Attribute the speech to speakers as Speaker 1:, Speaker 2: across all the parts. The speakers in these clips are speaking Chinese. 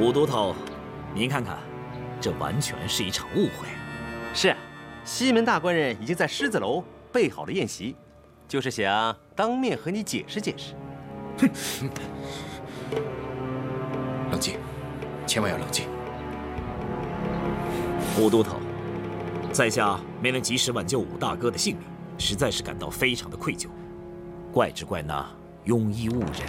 Speaker 1: 武都头，您看看，这完全是一场误会。
Speaker 2: 是啊，西门大官人已经在狮子楼备好了宴席，就是想当面和你解释解释。
Speaker 3: 哼！冷静，千万要冷静。
Speaker 1: 武都头，在下没能及时挽救武大哥的性命，实在是感到非常的愧疚，怪只怪那庸医误人。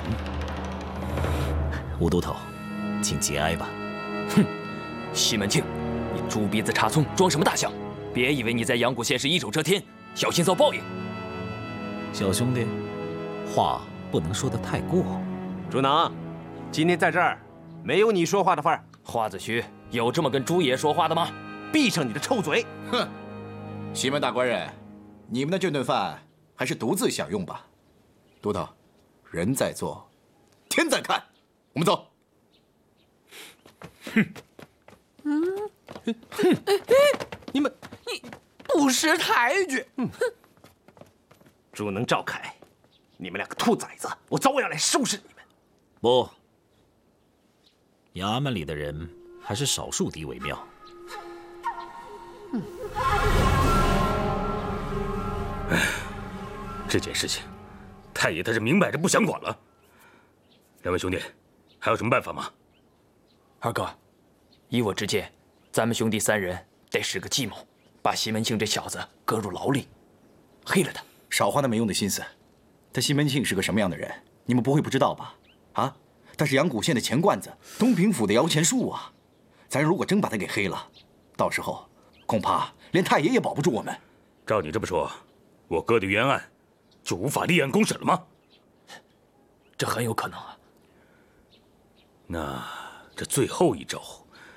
Speaker 1: 武都头，请节哀吧。
Speaker 4: 哼，西门庆，你猪鼻子插葱，装什么大象？别以为你在阳谷县是一手遮天，小心遭报应。
Speaker 1: 小兄弟，话不能说得太过。
Speaker 2: 竹囊，今天在这儿没有你说话的份儿。
Speaker 4: 花子虚，有这么跟猪爷说话的吗？
Speaker 2: 闭上你的臭嘴！
Speaker 3: 哼，西门大官人，你们的这顿饭还是独自享用吧。都头，人在做，天在看，我们走。
Speaker 2: 哼，你
Speaker 5: 不识抬举！
Speaker 2: 朱能、赵凯，你们两个兔崽子，我早晚要来收拾你们！
Speaker 1: 不，衙门里的人还是少树敌为妙。
Speaker 6: 这件事情，太爷他是明摆着不想管了。两位兄弟，还有什么办法吗？
Speaker 4: 二哥，依我之见，咱们兄弟三人得使个计谋，把西门庆这小子搁入牢里，黑了他。
Speaker 3: 少花那没用的心思。他西门庆是个什么样的人，你们不会不知道吧？啊，他是阳谷县的钱罐子，东平府的摇钱树啊。咱如果真把他给黑了，到时候恐怕连太爷也保不住我们。
Speaker 6: 照你这么说，我哥的冤案就无法立案公审了吗？
Speaker 4: 这很有可能啊。
Speaker 6: 那这最后一招